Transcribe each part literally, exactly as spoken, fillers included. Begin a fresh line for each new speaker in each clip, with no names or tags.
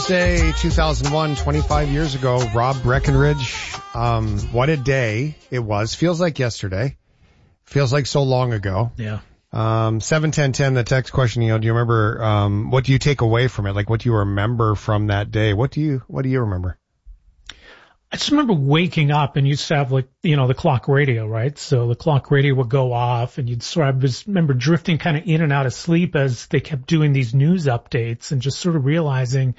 Say two thousand one, twenty-five years ago, Rob Breckenridge. Um, what a day it was. Feels like yesterday. Feels like so long ago.
Yeah.
Um, seven ten ten, the text question, you know, do you remember, um, what do you take away from it? Like, what do you remember from that day? What do you, what do you remember?
I just remember waking up and you used to have like, you know, the clock radio, right? So the clock radio would go off and you'd sort of, I just remember drifting kind of in and out of sleep as they kept doing these news updates and just sort of realizing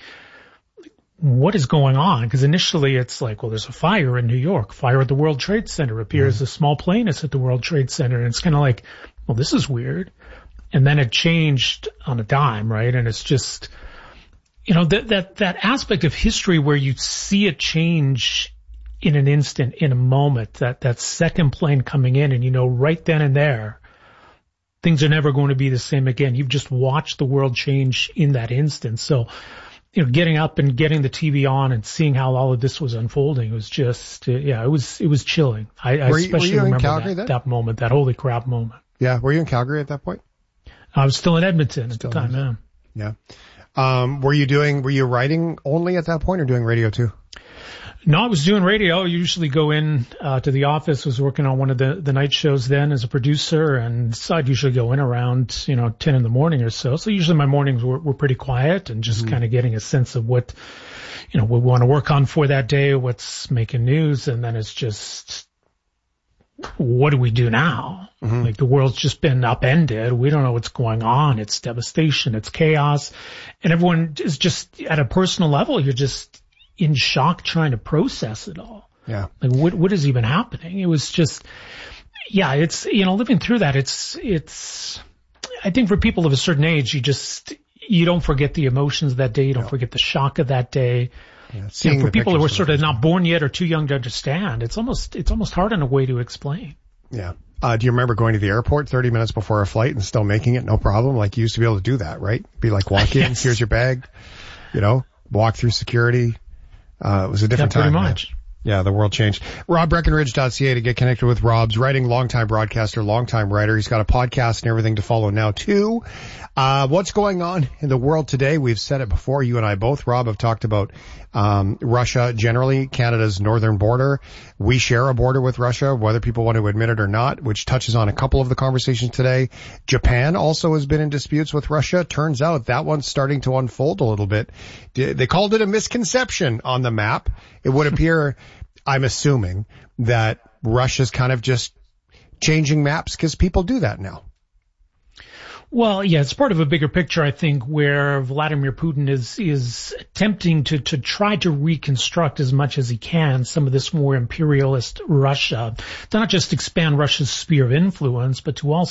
what is going on? Because initially it's like, well, there's a fire in New York, fire at the World Trade Center, appears mm-hmm. a small plane is at the World Trade Center. And it's kind of like, well, this is weird. And then it changed on a dime, right? And it's just, you know, that, that, that aspect of history where you see it change in an instant, in a moment, that, that second plane coming in and you know, right then and there, things are never going to be the same again. You've just watched the world change in that instant. So, you know, getting up and getting the T V on and seeing how all of this was unfolding was just, uh, yeah, it was, it was chilling. I, I especially
you, were you
remember that, that moment, that holy crap moment.
Yeah. Were you in Calgary at that point?
I was still in Edmonton at
still
the time, yeah.
Yeah. Um, were you doing, were you writing only at that point or doing radio too?
No, I was doing radio. I usually go in, uh, to the office, was working on one of the, the night shows then as a producer, and so I'd usually go in around, you know, ten in the morning or so. So usually my mornings were, were pretty quiet and just mm-hmm. kind of getting a sense of what, you know, we want to work on for that day, what's making news. And then it's just, what do we do now? Mm-hmm. Like the world's just been upended. We don't know what's going on. It's devastation. It's chaos. And everyone is just at a personal level, you're just in shock trying to process it all.
Yeah.
Like what, what is even happening? It was just, yeah, it's, you know, living through that, it's, it's, I think for people of a certain age, you just, you don't forget the emotions of that day. You don't no. forget the shock of that day. Yeah, you know, for people who are sort of not born yet or too young to understand, it's almost, it's almost hard in a way to explain.
Yeah. Uh, do you remember going to the airport thirty minutes before a flight and still making it? No problem. Like you used to be able to do that, right? Be like, walk in, yes. Here's your bag, you know, walk through security. Uh, it was a different
yeah,
time.
Pretty much.
Man. Yeah, the world changed. rob breckenridge dot c a to get connected with Rob's writing, longtime broadcaster, longtime writer. He's got a podcast and everything to follow now too. Uh, what's going on in the world today? We've said it before. You and I both, Rob, have talked about, um, Russia generally, Canada's northern border. We share a border with Russia, whether people want to admit it or not, which touches on a couple of the conversations today. Japan also has been in disputes with Russia. Turns out that one's starting to unfold a little bit. They called it a misconception on the map. It would appear, I'm assuming, that Russia's kind of just changing maps because people do that now.
Well, yeah, it's part of a bigger picture, I think, where Vladimir Putin is, is attempting to, to try to reconstruct as much as he can some of this more imperialist Russia, to not just expand Russia's sphere of influence, but to also